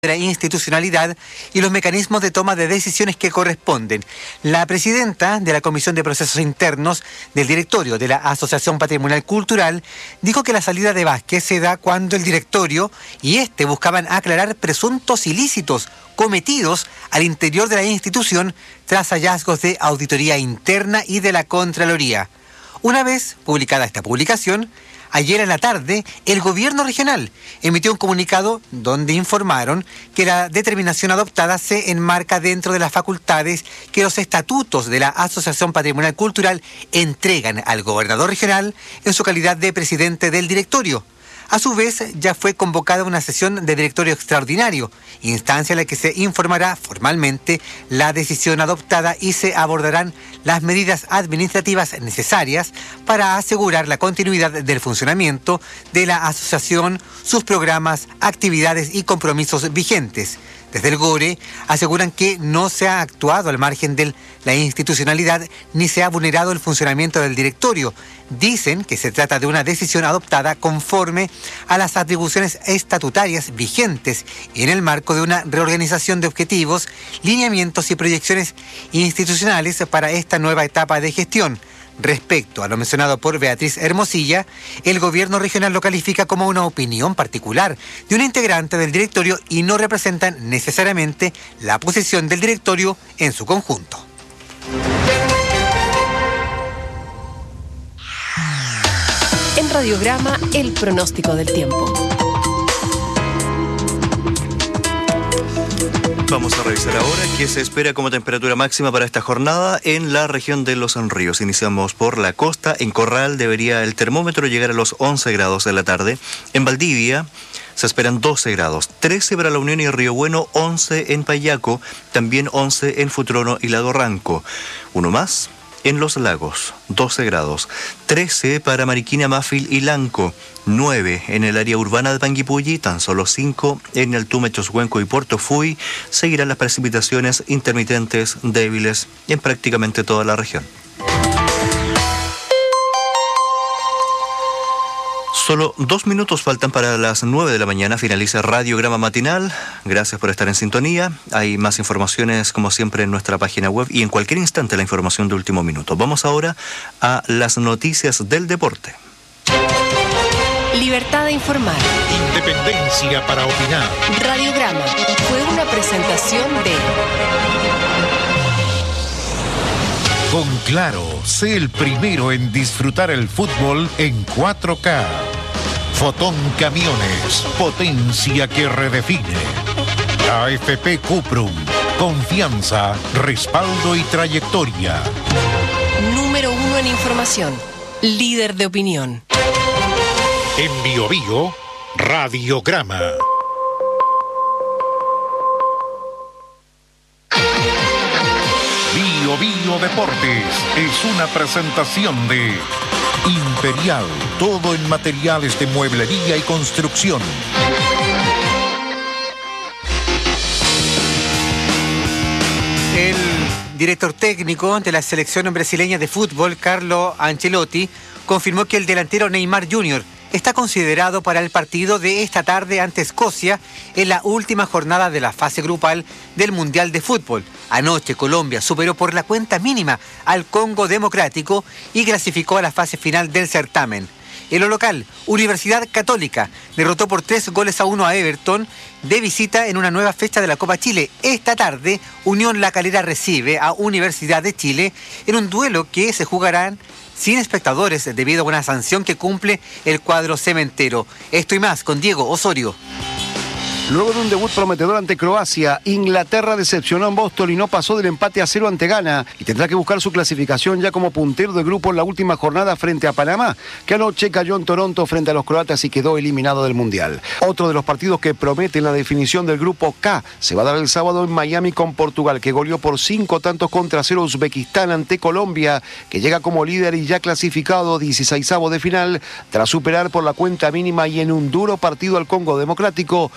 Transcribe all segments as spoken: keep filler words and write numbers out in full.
de la institucionalidad y los mecanismos de toma de decisiones que corresponden. La presidenta de la Comisión de Procesos Internos del directorio de la Asociación Patrimonial Cultural dijo que la salida de Vázquez se da cuando el directorio y este buscaban aclarar presuntos ilícitos cometidos al interior de la institución tras hallazgos de auditoría interna y de la Contraloría. Una vez publicada esta publicación, ayer en la tarde, el gobierno regional emitió un comunicado donde informaron que la determinación adoptada se enmarca dentro de las facultades que los estatutos de la Asociación Patrimonial Cultural entregan al gobernador regional en su calidad de presidente del directorio. A su vez, ya fue convocada una sesión de directorio extraordinario, instancia en la que se informará formalmente la decisión adoptada y se abordarán las medidas administrativas necesarias para asegurar la continuidad del funcionamiento de la asociación, sus programas, actividades y compromisos vigentes. Desde el GORE aseguran que no se ha actuado al margen de la institucionalidad ni se ha vulnerado el funcionamiento del directorio. Dicen que se trata de una decisión adoptada conforme a las atribuciones estatutarias vigentes en el marco de una reorganización de objetivos, lineamientos y proyecciones institucionales para esta nueva etapa de gestión. Respecto a lo mencionado por Beatriz Hermosilla, el gobierno regional lo califica como una opinión particular de un integrante del directorio y no representan necesariamente la posición del directorio en su conjunto. En Radiograma, el pronóstico del tiempo. Vamos a revisar ahora qué se espera como temperatura máxima para esta jornada en la región de Los Ríos. Iniciamos por la costa. En Corral debería el termómetro llegar a los once grados de la tarde. En Valdivia se esperan doce grados. trece para La Unión y Río Bueno, once en Payaco, también once en Futrono y Lago Ranco. Uno más. En Los Lagos, doce grados, trece para Mariquina, Mafil y Lanco, nueve en el área urbana de Panguipulli, tan solo cinco en el Tume, Choshuenco y Puerto Fui. Seguirán las precipitaciones intermitentes débiles en prácticamente toda la región. Solo dos minutos faltan para las nueve de la mañana. Finaliza Radiograma Matinal. Gracias por estar en sintonía. Hay más informaciones, como siempre, en nuestra página web y en cualquier instante la información de último minuto. Vamos ahora a las noticias del deporte. Libertad de informar. Independencia para opinar. Radiograma fue una presentación de... Con Claro, sé el primero en disfrutar el fútbol en cuatro K. Fotón Camiones, potencia que redefine. A F P Cuprum, confianza, respaldo y trayectoria. Número uno en información, líder de opinión. En Bio Bio, Radiograma. Bio Bio Deportes es una presentación de Imperial, todo en materiales de mueblería y construcción. El director técnico de la selección brasileña de fútbol, Carlo Ancelotti, confirmó que el delantero Neymar junior está considerado para el partido de esta tarde ante Escocia en la última jornada de la fase grupal del Mundial de Fútbol. Anoche Colombia superó por la cuenta mínima al Congo Democrático y clasificó a la fase final del certamen. En lo local, Universidad Católica derrotó por tres goles a uno a Everton de visita en una nueva fecha de la Copa Chile. Esta tarde, Unión La Calera recibe a Universidad de Chile en un duelo que se jugarán sin espectadores debido a una sanción que cumple el cuadro cementero. Esto y más con Diego Osorio. Luego de un debut prometedor ante Croacia, Inglaterra decepcionó en Boston y no pasó del empate a cero ante Ghana y tendrá que buscar su clasificación ya como puntero de grupo en la última jornada frente a Panamá, que anoche cayó en Toronto frente a los croatas y quedó eliminado del Mundial. Otro de los partidos que prometen la definición del grupo K se va a dar el sábado en Miami con Portugal, que goleó por cinco tantos contra cero Uzbekistán ante Colombia, que llega como líder y ya clasificado dieciseisavo de final tras superar por la cuenta mínima y en un duro partido al Congo Democrático con gol de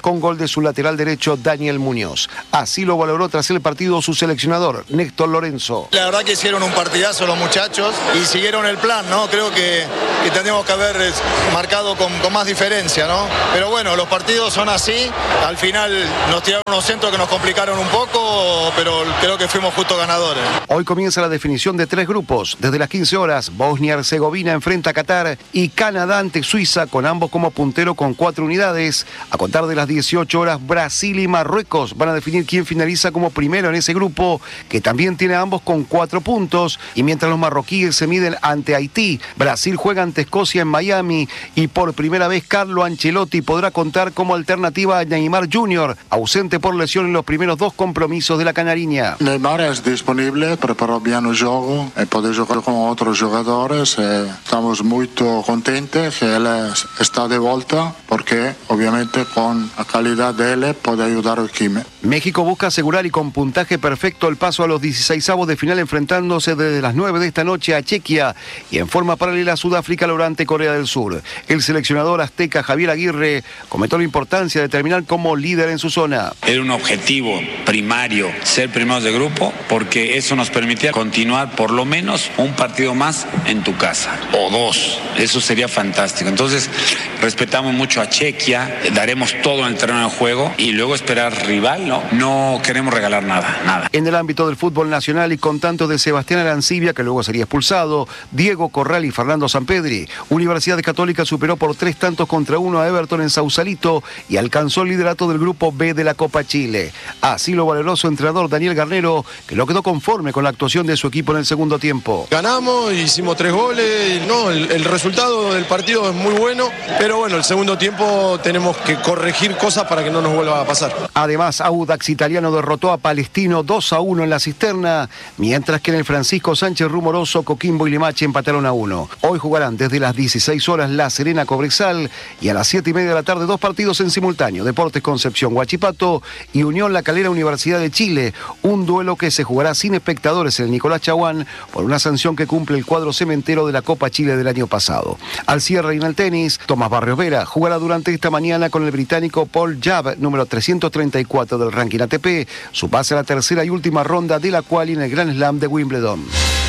de su lateral derecho Daniel Muñoz. Así lo valoró tras el partido su seleccionador, Néstor Lorenzo. La verdad que hicieron un partidazo los muchachos y siguieron el plan, ¿no? Creo que, que tendríamos que haber marcado con, con más diferencia, ¿no? Pero bueno, los partidos son así. Al final nos tiraron unos centros que nos complicaron un poco, pero creo que fuimos justos ganadores. Hoy comienza la definición de tres grupos. Desde las quince horas, Bosnia-Herzegovina enfrenta a Qatar y Canadá ante Suiza, con ambos como puntero con cuatro unidades. A contar de las dieciocho horas, Brasil y Marruecos van a definir quién finaliza como primero en ese grupo, que también tiene a ambos con cuatro puntos. Y mientras los marroquíes se miden ante Haití, Brasil juega ante Escocia en Miami y por primera vez Carlo Ancelotti podrá contar como alternativa a Neymar junior, ausente por lesión en los primeros dos compromisos de la canariña. Neymar es disponible, preparó bien el juego, y puede jugar con otros jugadores. Eh, estamos muy contentos que él es, está de vuelta, porque obviamente con la calidad de él puede ayudar al equipo. México busca asegurar y con puntaje perfecto el paso a los dieciseisavos de final, enfrentándose desde las nueve de esta noche a Chequia y en forma paralela a Sudáfrica lo hará ante Corea del Sur. El seleccionador azteca Javier Aguirre comentó la importancia de terminar como líder en su zona. Era un objetivo primario ser primeros de grupo, porque eso nos permitía continuar por lo menos un partido más en tu casa, o dos. Eso sería fantástico. Entonces, respetamos mucho a Chequia, daremos todo en el terreno de juego y luego esperar rival, ¿no? No queremos regalar nada, nada. En el ámbito del fútbol nacional y con tanto de Sebastián Arancibia, que luego sería expulsado, Diego Corral y Fernando Sampedri, Universidad Católica superó por tres tantos contra uno a Everton en Sausalito y alcanzó el liderato del grupo B de la Copa Chile. Así lo valoró su entrenador Daniel Garnero, que no quedó conforme con la actuación de su equipo en el segundo tiempo. Ganamos, hicimos tres goles, y no, el, el resultado del partido es muy bueno, pero bueno, el segundo tiempo tenemos que corregir cosas para que no nos vuelva a pasar. Además, Audax Italiano derrotó a Palestino dos a uno en la Cisterna, mientras que en el Francisco Sánchez Rumoroso, Coquimbo y Limache empataron a uno. Hoy jugarán desde las dieciséis horas La Serena Cobresal y a las siete y media de la tarde dos partidos en simultáneo: Deportes Concepción Huachipato y Unión La Calera Universidad de Chile, un duelo que se jugará sin espectadores en el Nicolás Chaguán por una sanción que cumple el cuadro cementero de la Copa Chile del año pasado. Al cierre y en el tenis, Tomás Barrios Vera jugará durante esta mañana con el británico Paul Jab, número trescientos treinta y cuatro del ranking A T P, su pase a la tercera y última ronda de la quali en el Grand Slam de Wimbledon.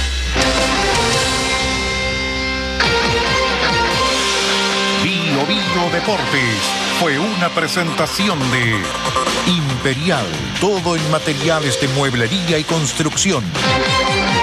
Bio Bio Deportes fue una presentación de Imperial, todo en materiales de mueblería y construcción.